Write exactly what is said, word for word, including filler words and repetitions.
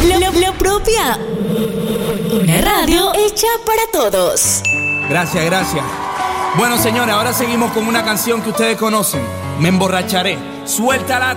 La, la propia. Una radio hecha para todos. Gracias, gracias. Bueno, señores, ahora seguimos con una canción que ustedes conocen. Me emborracharé. Suéltala.